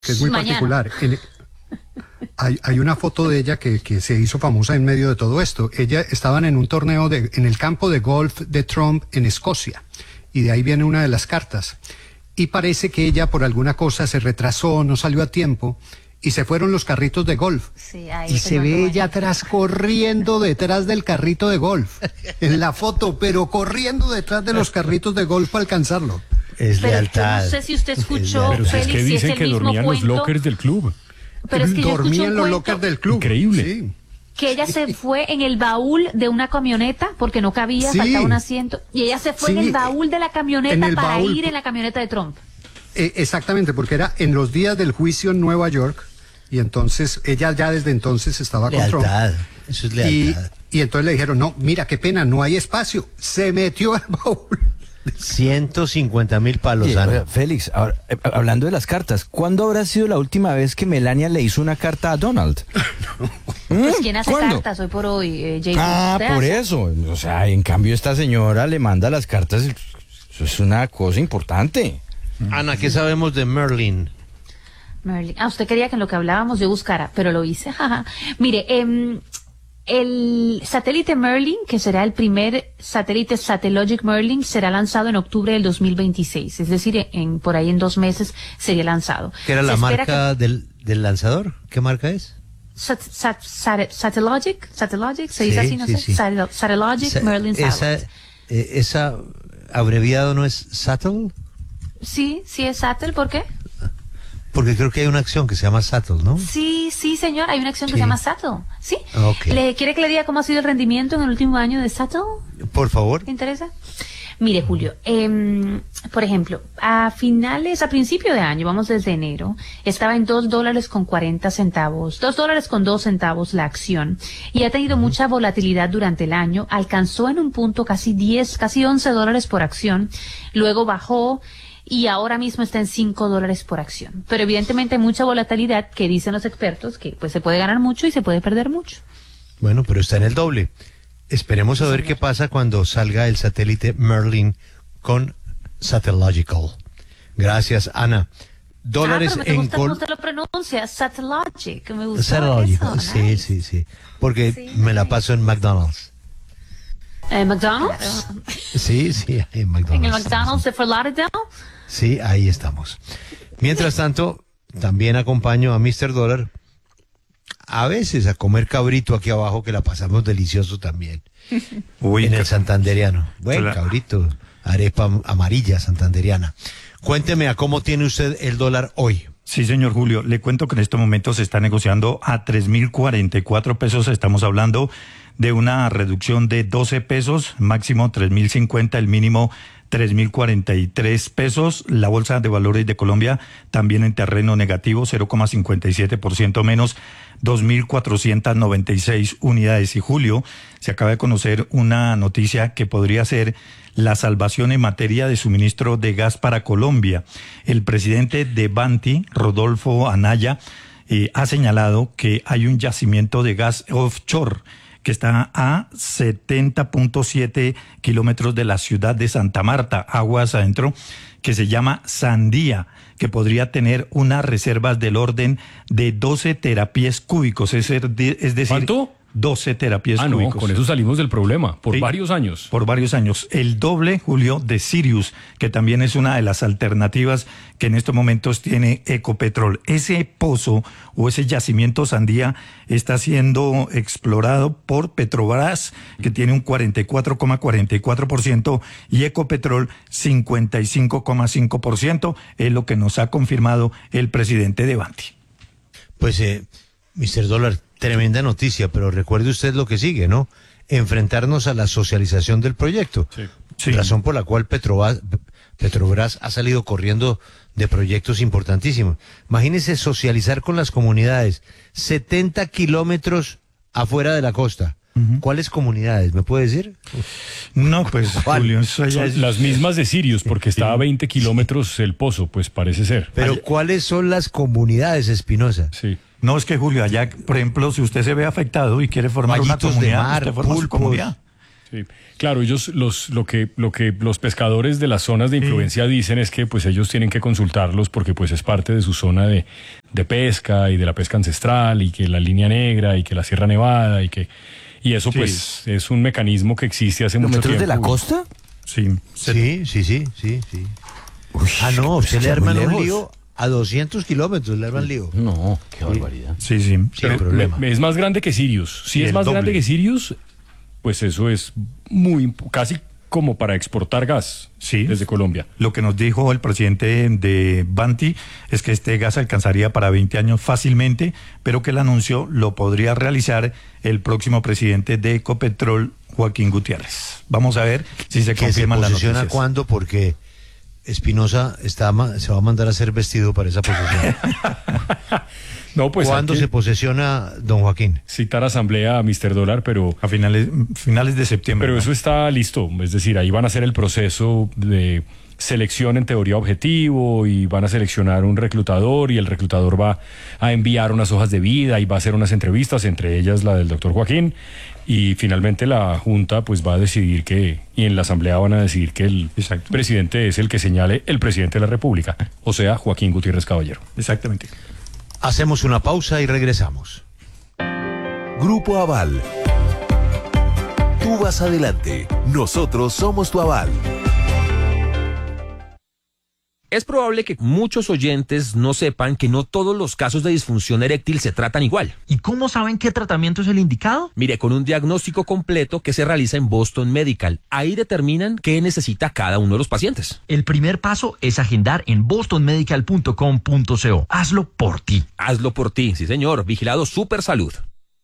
que es muy particular. Hay una foto de ella que se hizo famosa en medio de todo esto. Ella estaban en un torneo en el campo de golf de Trump en Escocia, y de ahí viene una de las cartas. Y parece que ella por alguna cosa se retrasó, no salió a tiempo, y se fueron los carritos de golf. Sí, y se ve ella atrás corriendo detrás del carrito de golf, en la foto, pero corriendo detrás de los carritos de golf para alcanzarlo. Es lealtad. Yo no sé si usted escuchó, pero si es que Félix, dicen que dormían los lockers del club. Pero es que dormía en los lockers del club. Increíble. Sí. Que ella se fue en el baúl de una camioneta porque no cabía, Sí. faltaba un asiento, y ella se fue Sí, en el baúl de la camioneta en el para baúl. ir en la camioneta de Trump. Exactamente, porque era en los días del juicio en Nueva York, y entonces ella ya desde entonces estaba con Trump. Lealtad, eso es lealtad. Y entonces le dijeron, no, mira, qué pena, no hay espacio. Se metió al baúl. 150.000 palos, Oye, Ana. oiga, Félix, ahora, hablando de las cartas, ¿cuándo habrá sido la última vez que Melania le hizo una carta a Donald? Pues ¿quién hace ¿Cuándo? cartas hoy por hoy, Jason? Ah, ¿Usted por hace? eso. O sea, en cambio esta señora le manda las cartas. Eso es una cosa importante. Ana, ¿qué sabemos de Merlin? Merlin. Ah, usted quería que en lo que hablábamos yo buscara, pero lo hice. Jaja. Mire, el satélite Merlin, que será el primer satélite Satellogic Merlin, será lanzado en octubre del 2026. Es decir, por ahí en 2 meses sería lanzado. ¿Qué era Se la espera marca del lanzador? ¿Qué marca es? Satellogic, se dice así, no sí, sé. sí. Satellogic Merlin Satellite. Esa abreviado no es Sattel, Sí, es Sattel, ¿por qué? porque creo que hay una acción que se llama Sattel, ¿no? Sí, señor, hay una acción que Sí. se llama Sattel, ¿sí? Ok. ¿Quiere que le diga cómo ha sido el rendimiento en el último año de Sattel? Por favor. ¿Te interesa? Mire, Julio, por ejemplo, a principio de año, vamos desde enero, estaba en $2.40, $2.02 la acción, y ha tenido mucha volatilidad durante el año, alcanzó en un punto casi $11 por acción, luego bajó, y ahora mismo está en $5 por acción. Pero evidentemente hay mucha volatilidad que dicen los expertos que pues se puede ganar mucho y se puede perder mucho. Bueno, pero está en el doble. Esperemos a ver qué pasa cuando salga el satélite Merlin con Satellogical. Gracias, Ana. Dólares pero me en gusta cómo col... usted lo pronuncia, Satellogic, me gusta Satellogical, eso, sí, nice. sí. Porque Sí. me la paso en McDonald's. ¿McDonald's? Sí, en McDonald's. ¿En el McDonald's de Fort Lauderdale? Sí, ahí estamos. Mientras tanto, también acompaño a Mr. Dólar a veces a comer cabrito aquí abajo, que la pasamos delicioso también. Uy, en el santanderiano. Buen Claro. cabrito, arepa amarilla santanderiana. Cuénteme a cómo tiene usted el dólar hoy. Sí, señor Julio, le cuento que en este momento se está negociando a 3.044 pesos. Estamos hablando de una reducción de 12 pesos, máximo 3.050, el mínimo 3.043 pesos. La Bolsa de Valores de Colombia también en terreno negativo, 0,57% menos, 2.496 unidades. Y Julio, se acaba de conocer una noticia que podría ser la salvación en materia de suministro de gas para Colombia. El presidente de Banti, Rodolfo Anaya, ha señalado que hay un yacimiento de gas offshore que está a 70.7 kilómetros de la ciudad de Santa Marta, aguas adentro, que se llama Sandía, que podría tener unas reservas del orden de 12 terapiés cúbicos, es decir, ¿Cuánto? 12 terapiés Ah, no, cúbicos. con eso salimos del problema, por Sí. varios años. Por varios años. El doble, Julio, de Sirius, que también es una de las alternativas que en estos momentos tiene Ecopetrol. Ese pozo o ese yacimiento Sandía está siendo explorado por Petrobras, que tiene un 44,44%, y Ecopetrol 55,5%, es lo que nos ha confirmado el presidente de Banti. Pues, Mr. Dólar, tremenda noticia, pero recuerde usted lo que sigue, ¿no? Enfrentarnos a la socialización del proyecto. Sí. Razón por la cual Petrobras ha salido corriendo de proyectos importantísimos. Imagínese socializar con las comunidades, 70 kilómetros afuera de la costa. ¿Cuáles comunidades? ¿Me puede decir? No, pues, ¿Cuál? Julio, eso ya Son es... las mismas de Sirius, porque está a 20 kilómetros el pozo, pues parece ser. Pero ¿cuáles son las comunidades, Espinosa? Sí. No, es que Julio, allá, por ejemplo, si usted se ve afectado y quiere formar una Vallitos de comunidad, mar, usted forma su pulpos. comunidad. Sí, claro, ellos lo que los pescadores de las zonas de influencia dicen es que pues ellos tienen que consultarlos porque pues es parte de su zona de pesca y de la pesca ancestral y que la línea negra y que la Sierra Nevada y eso pues es un mecanismo que existe hace mucho tiempo. ¿Kilómetros de la costa? Sí. Sí. Uy, No, usted pues le está arman muy un lejos. lío a 200 kilómetros, le arman lío. No, qué barbaridad. Sí. Sin problema. Es más grande que Sirius. Si Sí, es el más doble. grande que Sirius, pues eso es casi como para exportar gas Sí. desde Colombia. Lo que nos dijo el presidente de Banti es que este gas alcanzaría para 20 años fácilmente, pero que el anuncio lo podría realizar el próximo presidente de Ecopetrol, Joaquín Gutiérrez. Vamos a ver si se Que se confirman las posesiona noticias. cuándo, porque Espinosa se va a mandar a hacer vestido para esa posesión. No, pues ¿Cuándo hay que se posesiona don Joaquín? citar asamblea a Mr. Dólar, pero A finales de septiembre. Pero ¿no? eso está listo, es decir, ahí van a hacer el proceso de selección en teoría objetivo y van a seleccionar un reclutador y el reclutador va a enviar unas hojas de vida y va a hacer unas entrevistas, entre ellas la del doctor Joaquín, y finalmente la Junta pues va a decidir y en la Asamblea van a decidir que el Exacto. presidente es el que señale el presidente de la República, o sea, Joaquín Gutiérrez Caballero. Exactamente. Hacemos una pausa y regresamos. Grupo Aval. Tú vas adelante. Nosotros somos tu aval. Es probable que muchos oyentes no sepan que no todos los casos de disfunción eréctil se tratan igual. ¿Y cómo saben qué tratamiento es el indicado? Mire, con un diagnóstico completo que se realiza en Boston Medical, ahí determinan qué necesita cada uno de los pacientes. El primer paso es agendar en bostonmedical.com.co. Hazlo por ti. Hazlo por ti, sí señor, vigilado Super Salud.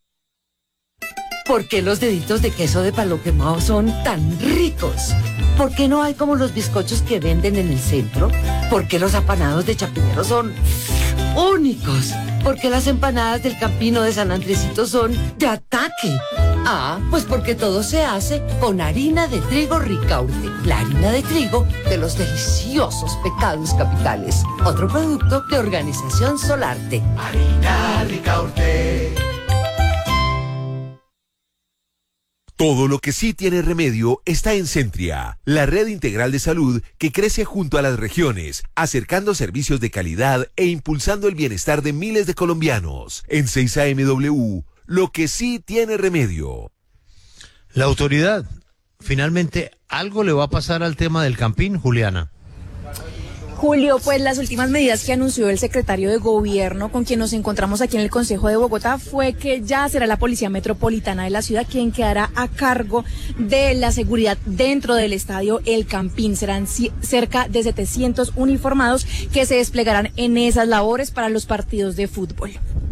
¿Por qué los deditos de queso de palo quemado son tan ricos? ¿Por qué no hay como los bizcochos que venden en el centro? ¿Por qué los apanados de Chapinero son únicos? ¿Por qué las empanadas del Campino de San Andresito son de ataque? Ah, pues porque todo se hace con harina de trigo Ricaurte, la harina de trigo de los deliciosos pecados capitales. Otro producto de Organización Solarte. Harina Ricaurte. Todo lo que sí tiene remedio está en Centria, la red integral de salud que crece junto a las regiones, acercando servicios de calidad e impulsando el bienestar de miles de colombianos. En 6AMW, lo que sí tiene remedio. La autoridad, finalmente, ¿algo le va a pasar al tema del Campín, Juliana? Julio, pues las últimas medidas que anunció el secretario de Gobierno, con quien nos encontramos aquí en el Consejo de Bogotá, fue que ya será la Policía Metropolitana de la ciudad quien quedará a cargo de la seguridad dentro del estadio El Campín. Serán cerca de 700 uniformados que se desplegarán en esas labores para los partidos de fútbol.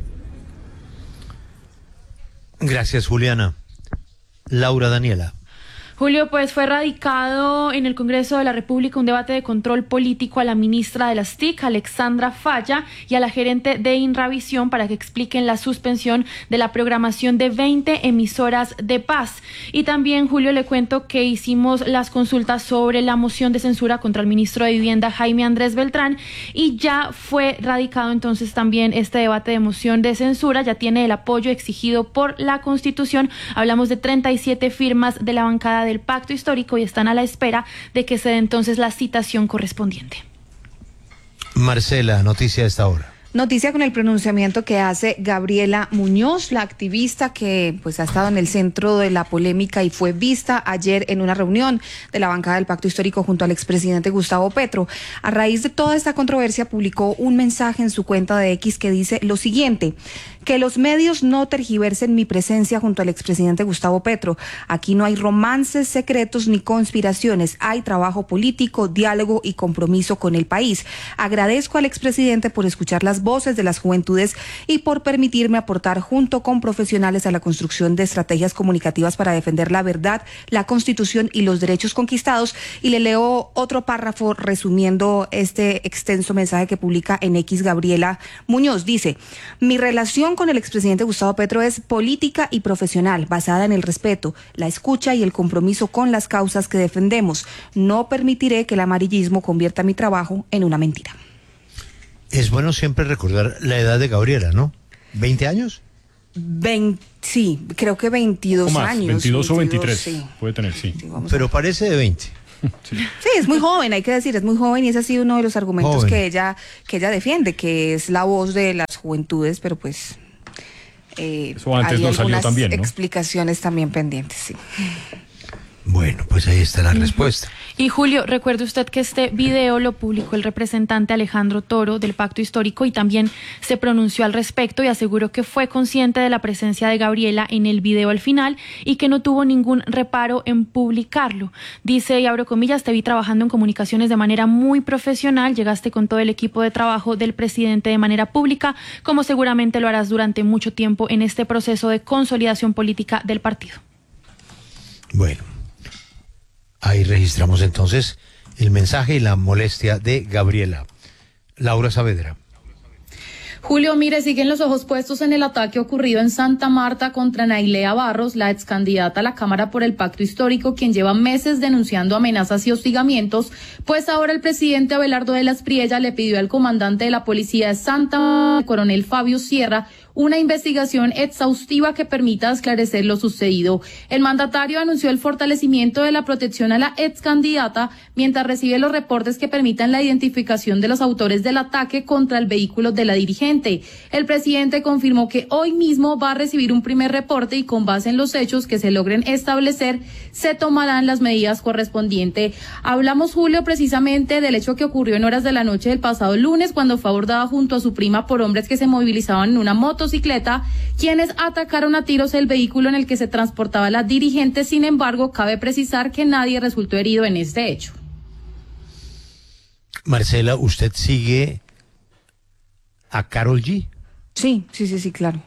Gracias, Juliana. Laura Daniela. Julio, pues fue radicado en el Congreso de la República un debate de control político a la ministra de las TIC, Alexandra Falla, y a la gerente de Inravisión para que expliquen la suspensión de la programación de 20 emisoras de paz. Y también, Julio, le cuento que hicimos las consultas sobre la moción de censura contra el ministro de Vivienda, Jaime Andrés Beltrán, y ya fue radicado entonces también este debate de moción de censura, ya tiene el apoyo exigido por la Constitución. Hablamos de 37 firmas de la bancada del Pacto Histórico y están a la espera de que se dé entonces la citación correspondiente. Marcela, noticia de esta hora. Noticia con el pronunciamiento que hace Gabriela Muñoz, la activista que pues ha estado en el centro de la polémica y fue vista ayer en una reunión de la bancada del Pacto Histórico junto al expresidente Gustavo Petro. A raíz de toda esta controversia publicó un mensaje en su cuenta de X que dice lo siguiente: que los medios no tergiversen mi presencia junto al expresidente Gustavo Petro. Aquí no hay romances secretos ni conspiraciones, hay trabajo político, diálogo y compromiso con el país. Agradezco al expresidente por escuchar las voces de las juventudes y por permitirme aportar junto con profesionales a la construcción de estrategias comunicativas para defender la verdad, la Constitución y los derechos conquistados. Y le leo otro párrafo resumiendo este extenso mensaje que publica en X Gabriela Muñoz. Dice: mi relación con el expresidente Gustavo Petro es política y profesional, basada en el respeto, la escucha y el compromiso con las causas que defendemos. No permitiré que el amarillismo convierta mi trabajo en una mentira. Es bueno siempre recordar la edad de Gabriela, ¿no? ¿20 años? Sí, creo que 22 o más, años. 22 o 23, sí. puede tener, sí. Pero parece de 20. Sí, es muy joven, hay que decir, es muy joven y ese ha sido uno de los argumentos Joven. que ella defiende, que es la voz de las juventudes, pero pues Eso antes hay no salió algunas tan bien, ¿no? explicaciones también pendientes, sí. Bueno, pues ahí está la respuesta. Y Julio, recuerde usted que este video lo publicó el representante Alejandro Toro del Pacto Histórico y también se pronunció al respecto y aseguró que fue consciente de la presencia de Gabriela en el video al final y que no tuvo ningún reparo en publicarlo. Dice, y abro comillas, te vi trabajando en comunicaciones de manera muy profesional, llegaste con todo el equipo de trabajo del presidente de manera pública, como seguramente lo harás durante mucho tiempo en este proceso de consolidación política del partido. Bueno, ahí registramos entonces el mensaje y la molestia de Gabriela. Laura Saavedra. Julio, mire, siguen los ojos puestos en el ataque ocurrido en Santa Marta contra Nailea Barros, la excandidata a la Cámara por el Pacto Histórico, quien lleva meses denunciando amenazas y hostigamientos, pues ahora el presidente Abelardo de las Priella le pidió al comandante de la policía de Santa Marta, el coronel Fabio Sierra, una investigación exhaustiva que permita esclarecer lo sucedido. El mandatario anunció el fortalecimiento de la protección a la ex candidata mientras recibe los reportes que permitan la identificación de los autores del ataque contra el vehículo de la dirigente. El presidente confirmó que hoy mismo va a recibir un primer reporte y con base en los hechos que se logren establecer, se tomarán las medidas correspondientes. Hablamos, Julio, precisamente del hecho que ocurrió en horas de la noche del pasado lunes cuando fue abordada junto a su prima por hombres que se movilizaban en una motocicleta, quienes atacaron a tiros el vehículo en el que se transportaba la dirigente. Sin embargo, cabe precisar que nadie resultó herido en este hecho. Marcela, ¿usted sigue a Karol G? Sí, claro.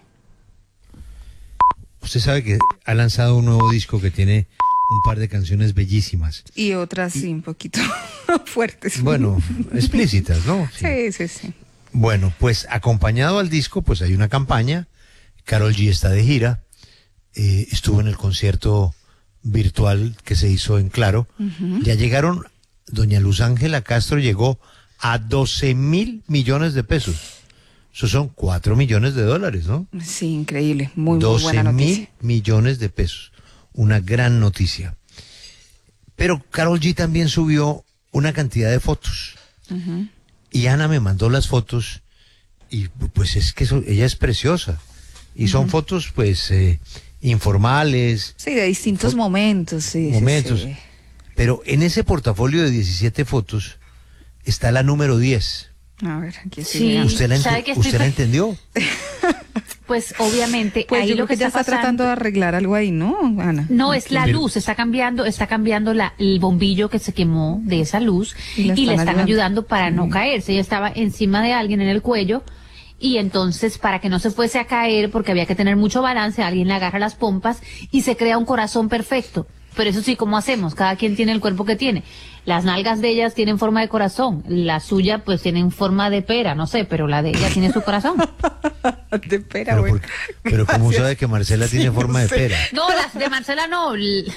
Usted sabe que ha lanzado un nuevo disco que tiene un par de canciones bellísimas. Y otras sí, un poquito fuertes. Bueno, explícitas, ¿no? Sí. Bueno, pues acompañado al disco, pues hay una campaña. Karol G está de gira. Estuvo en el concierto virtual que se hizo en Claro. Ya llegaron, doña Luz Ángela Castro llegó a 12.000 millones de pesos. Eso son 4 millones de dólares, ¿no? Sí, increíble. Muy buena noticia. 12.000 millones de pesos. Una gran noticia. Pero Karol G también subió una cantidad de fotos. Y Ana me mandó las fotos y pues es que ella es preciosa. Y son fotos pues informales. Sí, de distintos momentos. Sí. Pero en ese portafolio de 17 fotos está la número 10. A ver, aquí sí. ¿Usted la entendió? Pues obviamente pues ahí yo lo creo que ya está tratando de arreglar algo ahí, ¿no, Ana? No, es la luz, está cambiando el bombillo que se quemó de esa luz y le están ayudando para no caerse. Ella estaba encima de alguien en el cuello y entonces para que no se fuese a caer, porque había que tener mucho balance, alguien le agarra las pompas y se crea un corazón perfecto. Pero eso sí, ¿cómo hacemos? Cada quien tiene el cuerpo que tiene. Las nalgas de ellas tienen forma de corazón. La suya, pues, tienen forma de pera, no sé, pero la de ella tiene su corazón. De pera, bueno. Pero ¿cómo sabe que Marcela tiene forma de pera? No, las de Marcela no.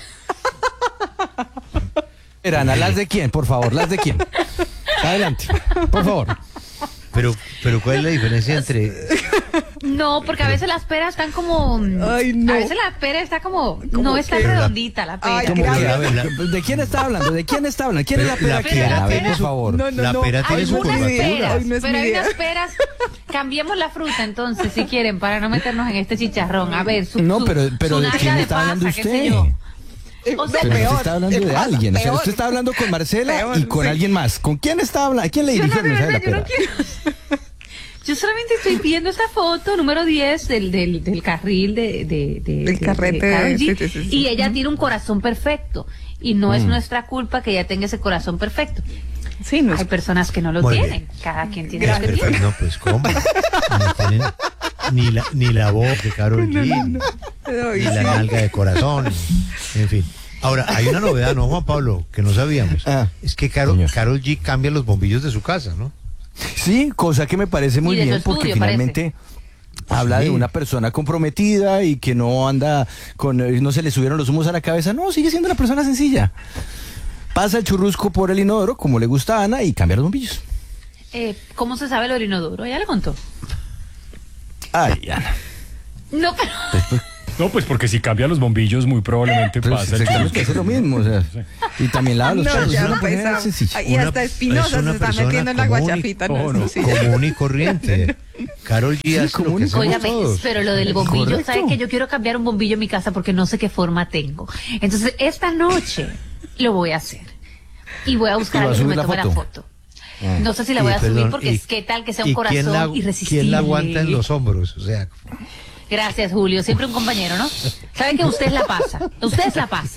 Ana, ¿las de quién? Por favor, ¿las de quién? Adelante, por favor. Pero ¿cuál es la diferencia entre...? No, porque a veces las peras están como... Ay, no. A veces la pera está como... No está redondita la pera. ¿De quién está hablando? ¿Quién es la pera? Por favor. No. La pera tiene su curvatura. Pero hay unas peras... Cambiemos la fruta entonces, si quieren, para no meternos en este chicharrón. A ver, pero ¿de quién está hablando usted? O sea, pero usted está hablando de alguien. O sea, usted está hablando con Marcela y con alguien más. ¿Con quién está hablando? ¿A quién le dirige el mensaje de la pera? Yo solamente estoy viendo esa foto, número 10, del carril del carrete de Karol G, sí. Y ella tiene un corazón perfecto. Y no es nuestra culpa que ella tenga ese corazón perfecto. Sí, no hay personas que no lo tienen. Cada quien tiene lo que tiene. No, pues ¿cómo? No tienen ni la voz de Karol G, ni la nalga de corazón, en fin. Ahora, hay una novedad, ¿no, Juan Pablo? Que no sabíamos. Es que Karol G cambia los bombillos de su casa, ¿no? Sí, cosa que me parece muy bien, porque finalmente habla de una persona comprometida y que no anda no se le subieron los humos a la cabeza. No, sigue siendo una persona sencilla. Pasa el churrusco por el inodoro, como le gusta a Ana, y cambia los bombillos. ¿Cómo se sabe lo del inodoro? ¿Ya le contó? Ay, Ana. No, pero... No, pues porque si cambia los bombillos muy probablemente pasa. Exactamente, es lo mismo, o sea, y también lava los platos. Y hasta Espinosa se está metiendo en la guachafita. Común y corriente. Carol G. Óigame, pero lo del bombillo, ¿sabes que yo quiero cambiar un bombillo en mi casa porque no sé qué forma tengo? Entonces, esta noche lo voy a hacer. Y voy a buscar a que me tome la foto. No sé si la voy a subir porque es que tal que sea un corazón irresistible. ¿Quién la aguanta en los hombros? O sea... Gracias, Julio. Siempre un compañero, ¿no? Saben que usted la pasa. Usted es la pasa.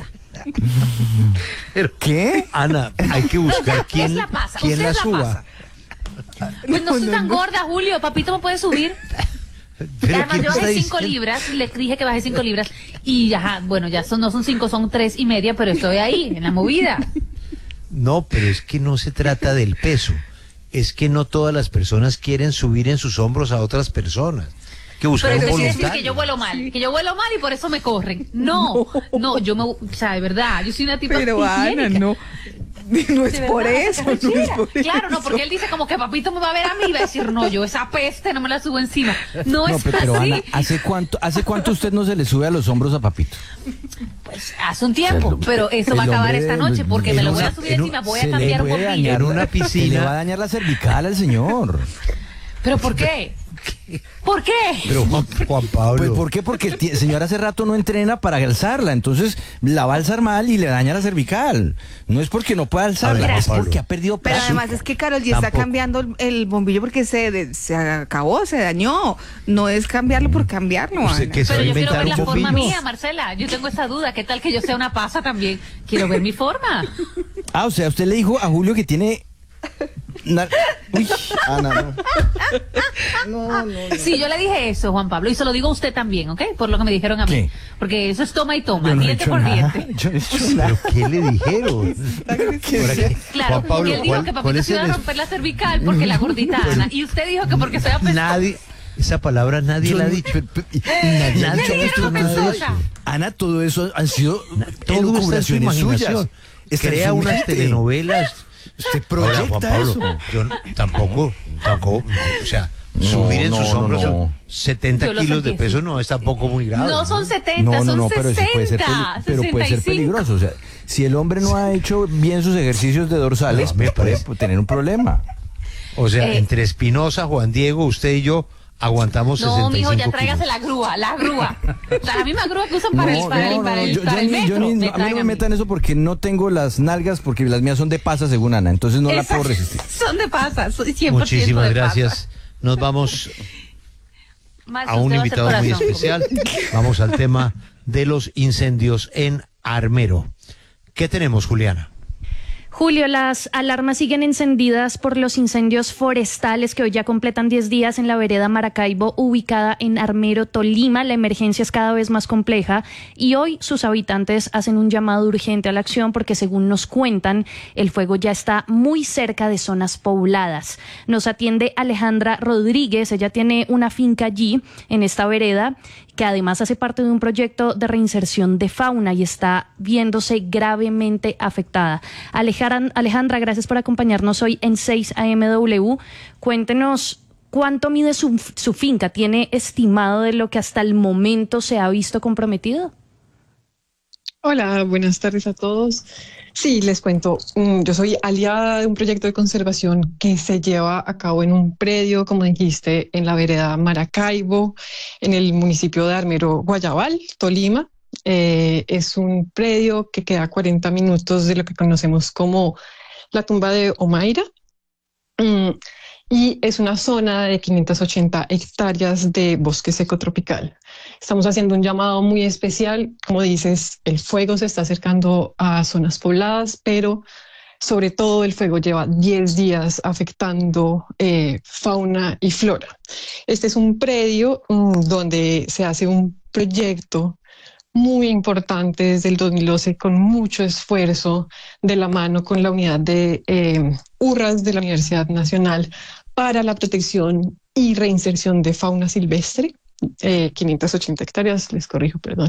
¿Qué? Ana, hay que buscar quién la pasa. ¿Quién la suba? Pues no soy tan gorda, Julio. Papito me puede subir. Además, yo bajé 5 libras. Le dije que bajé 5 libras. Y ya, bueno, ya no son 5, son 3.5, pero estoy ahí, en la movida. No, pero es que no se trata del peso. Es que no todas las personas quieren subir en sus hombros a otras personas. Que buscar pero un decir que yo vuelo mal, y por eso me corren. No, o sea, de verdad, yo soy una tipa pero Ana, no es por eso, no es por claro, no, porque él dice como que papito me va a ver a mí y va a decir, no, yo esa peste no me la subo encima. No es pero así. Ana, ¿hace cuánto usted no se le sube a los hombros a papito? Pues hace un tiempo, pero eso va a acabar esta noche porque me lo voy a subir encima, voy a cambiar un bombillo. Una piscina. Le va a dañar la cervical al señor. ¿Pero por qué? ¿Por qué? Pero Juan Pablo. Pues ¿por qué? Porque el señor hace rato no entrena para alzarla, entonces la va a alzar mal y le daña la cervical. No es porque no pueda alzarla, es porque ha perdido peso. Pero además es que Karol G está cambiando el bombillo porque se acabó, se dañó. No es cambiarlo por cambiarlo, Ana. Pero yo quiero ver la forma mía, Marcela. Yo tengo esa duda. ¿Qué tal que yo sea una pasa también? Quiero ver mi forma. O sea, usted le dijo a Julio que tiene... Uy, Ana, no. Sí, yo le dije eso, Juan Pablo, y se lo digo a usted también, ¿ok? Por lo que me dijeron a mí. ¿Qué? Porque eso es toma y toma, diente por diente. ¿Pero qué le dijeron? Claro, porque él dijo que papito se iba a romper la cervical porque la gordita Ana, y usted dijo que porque soy apestosa. Esa palabra nadie la ha dicho. Nadie dijo apestosa. Ana, todo eso han sido elucubraciones suyas. Crea unas telenovelas. Usted proyecta eso. Yo tampoco, o sea, subir en sus hombros 70 kilos de peso no es tampoco muy grave. No son 70, son 60. Pero puede ser peligroso. O sea, si el hombre no ha hecho bien sus ejercicios de dorsales, puede tener un problema. O sea, entre Espinosa, Juan Diego, usted y yo aguantamos 65 mijo, ya kilos. tráigase la grúa. La misma grúa que usan para el metro. A mí no me metan eso porque no tengo las nalgas, porque las mías son de pasa según Ana, entonces no la puedo resistir. Son de pasa, 100% Muchísimas de gracias. pasa. Nos vamos a un invitado muy especial. Vamos al tema de los incendios en Armero. ¿Qué tenemos, Juliana? Julio, las alarmas siguen encendidas por los incendios forestales que hoy ya completan 10 días en la vereda Maracaibo, ubicada en Armero, Tolima. La emergencia es cada vez más compleja y hoy sus habitantes hacen un llamado urgente a la acción porque, según nos cuentan, el fuego ya está muy cerca de zonas pobladas. Nos atiende Alejandra Rodríguez. Ella tiene una finca allí, en esta vereda, que además hace parte de un proyecto de reinserción de fauna y está viéndose gravemente afectada. Alejandra, gracias por acompañarnos hoy en 6 AMW. Cuéntenos cuánto mide su finca. ¿Tiene estimado de lo que hasta el momento se ha visto comprometido? Hola, buenas tardes a todos. Sí, les cuento. Yo soy aliada de un proyecto de conservación que se lleva a cabo en un predio, como dijiste, en la vereda Maracaibo, en el municipio de Armero, Guayabal, Tolima. Es un predio que queda a 40 minutos de lo que conocemos como la tumba de Omaira. Y es una zona de 580 hectáreas de bosque seco tropical. Estamos haciendo un llamado muy especial. Como dices, el fuego se está acercando a zonas pobladas, pero sobre todo el fuego lleva 10 días afectando fauna y flora. Este es un predio donde se hace un proyecto muy importante desde el 2012 con mucho esfuerzo de la mano con la unidad de URRAS de la Universidad Nacional para la protección y reinserción de fauna silvestre, 580 hectáreas, les corrijo, perdón.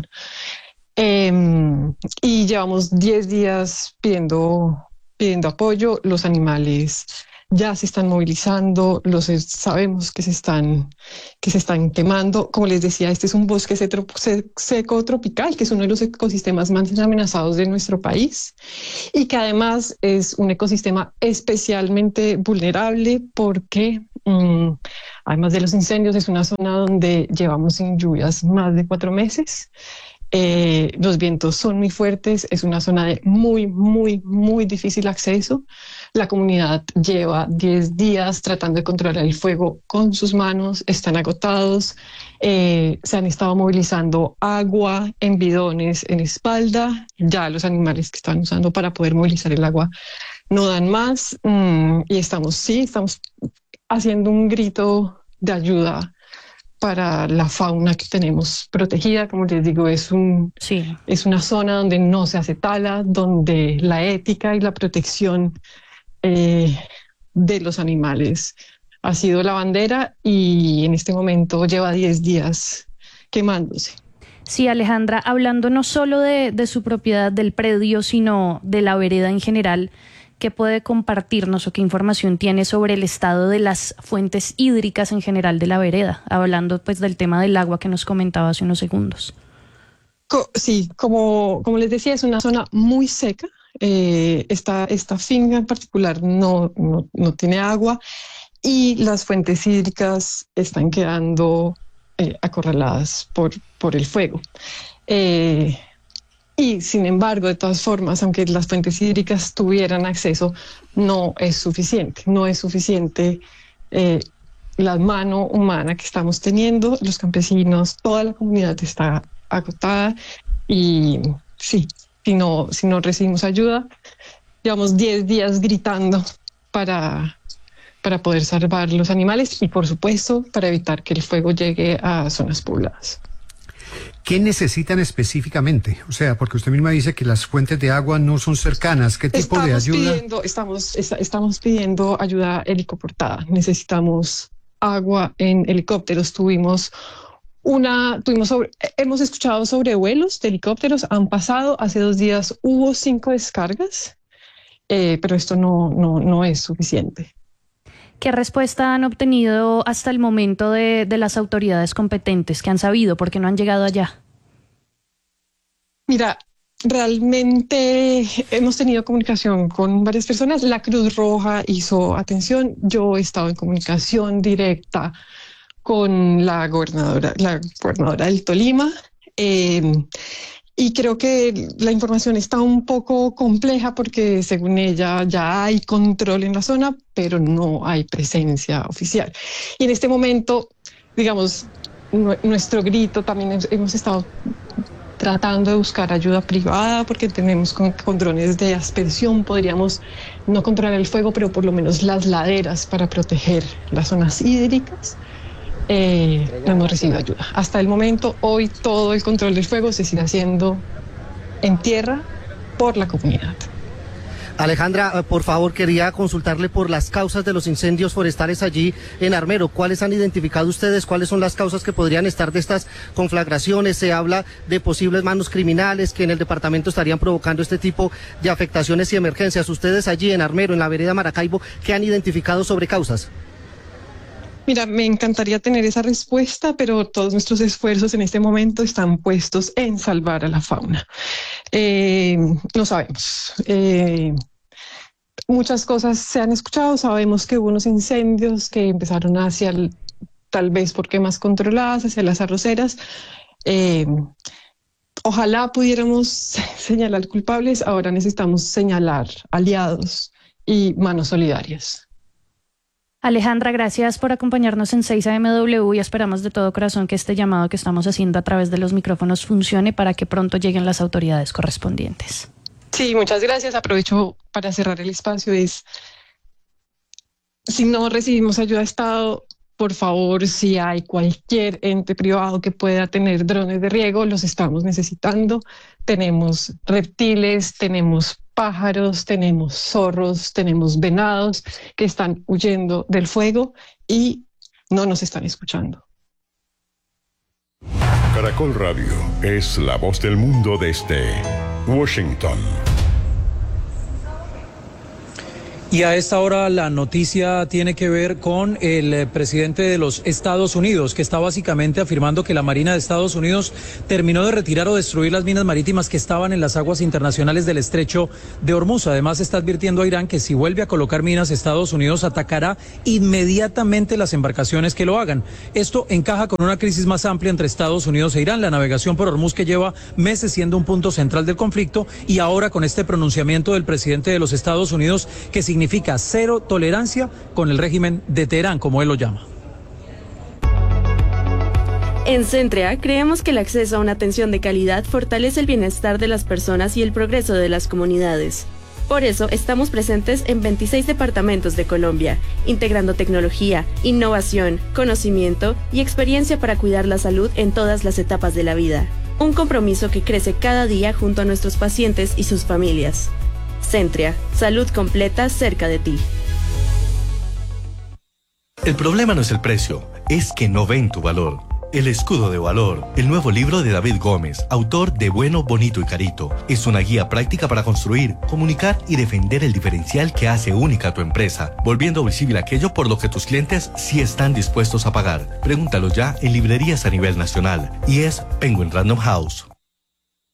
Y llevamos 10 días pidiendo apoyo. Los animales ya se están movilizando, sabemos que se están quemando. Como les decía, este es un bosque seco tropical, que es uno de los ecosistemas más amenazados de nuestro país y que además es un ecosistema especialmente vulnerable porque además de los incendios es una zona donde llevamos sin lluvias más de 4 meses. Los vientos son muy fuertes, es una zona de muy difícil acceso. La comunidad lleva 10 días tratando de controlar el fuego con sus manos, están agotados, se han estado movilizando agua en bidones en espalda, ya los animales que están usando para poder movilizar el agua no dan más, y estamos haciendo un grito de ayuda para la fauna que tenemos protegida. Como les digo, es una zona donde no se hace tala, donde la ética y la protección de los animales ha sido la bandera y en este momento lleva 10 días quemándose. Sí, Alejandra, hablando no solo de su propiedad, del predio, sino de la vereda en general, ¿qué puede compartirnos o qué información tiene sobre el estado de las fuentes hídricas en general de la vereda? Hablando pues del tema del agua que nos comentaba hace unos segundos. Sí, como les decía, es una zona muy seca. Esta finca en particular no tiene agua y las fuentes hídricas están quedando acorraladas por el fuego. Y sin embargo, de todas formas, aunque las fuentes hídricas tuvieran acceso, no es suficiente. No es suficiente la mano humana que estamos teniendo. Los campesinos, toda la comunidad está agotada y sí, si no recibimos ayuda, llevamos 10 días gritando para poder salvar los animales y, por supuesto, para evitar que el fuego llegue a zonas pobladas. ¿Qué necesitan específicamente? O sea, porque usted misma dice que las fuentes de agua no son cercanas. ¿Qué tipo de ayuda? Estamos pidiendo ayuda helicoportada. Necesitamos agua en helicópteros. Hemos escuchado sobre vuelos de helicópteros. Han pasado, hace 2 días hubo 5 descargas, pero esto no es suficiente. ¿Qué respuesta han obtenido hasta el momento de las autoridades competentes que han sabido por qué no han llegado allá? Mira, realmente hemos tenido comunicación con varias personas. La Cruz Roja hizo atención. Yo he estado en comunicación directa con la gobernadora del Tolima. Y creo que la información está un poco compleja porque según ella ya hay control en la zona, pero no hay presencia oficial. Y en este momento, digamos, nuestro grito también hemos estado tratando de buscar ayuda privada porque tenemos con drones de aspersión, podríamos no controlar el fuego, pero por lo menos las laderas para proteger las zonas hídricas. No hemos recibido ayuda. Hasta el momento, hoy todo el control del fuego se sigue haciendo en tierra por la comunidad. Alejandra, por favor, quería consultarle por las causas de los incendios forestales allí en Armero. ¿Cuáles han identificado ustedes? ¿Cuáles son las causas que podrían estar de estas conflagraciones? Se habla de posibles manos criminales que en el departamento estarían provocando este tipo de afectaciones y emergencias. Ustedes allí en Armero, en la vereda Maracaibo, ¿qué han identificado sobre causas? Mira, me encantaría tener esa respuesta, pero todos nuestros esfuerzos en este momento están puestos en salvar a la fauna. No sabemos. Muchas cosas se han escuchado. Sabemos que hubo unos incendios que empezaron tal vez por quemas controladas, hacia las arroceras. Ojalá pudiéramos señalar culpables. Ahora necesitamos señalar aliados y manos solidarias. Alejandra, gracias por acompañarnos en 6AMW y esperamos de todo corazón que este llamado que estamos haciendo a través de los micrófonos funcione para que pronto lleguen las autoridades correspondientes. Sí, muchas gracias. Aprovecho para cerrar el espacio. Si no recibimos ayuda de Estado, por favor, si hay cualquier ente privado que pueda tener drones de riego, los estamos necesitando. Tenemos reptiles, tenemos pájaros, tenemos zorros, tenemos venados que están huyendo del fuego y no nos están escuchando. Caracol Radio es la voz del mundo desde Washington. Y a esta hora la noticia tiene que ver con el presidente de los Estados Unidos, que está básicamente afirmando que la Marina de Estados Unidos terminó de retirar o destruir las minas marítimas que estaban en las aguas internacionales del estrecho de Hormuz. Además, está advirtiendo a Irán que si vuelve a colocar minas, Estados Unidos atacará inmediatamente las embarcaciones que lo hagan. Esto encaja con una crisis más amplia entre Estados Unidos e Irán, la navegación por Hormuz que lleva meses siendo un punto central del conflicto, y ahora con este pronunciamiento del presidente de los Estados Unidos que significa cero tolerancia con el régimen de Teherán, como él lo llama. En Centrea creemos que el acceso a una atención de calidad fortalece el bienestar de las personas y el progreso de las comunidades. Por eso estamos presentes en 26 departamentos de Colombia, integrando tecnología, innovación, conocimiento y experiencia para cuidar la salud en todas las etapas de la vida. Un compromiso que crece cada día junto a nuestros pacientes y sus familias. Centrea, salud completa cerca de ti. El problema no es el precio, es que no ven tu valor. El escudo de valor, el nuevo libro de David Gómez, autor de Bueno, Bonito y Carito, es una guía práctica para construir, comunicar y defender el diferencial que hace única a tu empresa, volviendo visible aquello por lo que tus clientes sí están dispuestos a pagar. Pregúntalo ya en librerías a nivel nacional, y es Penguin Random House.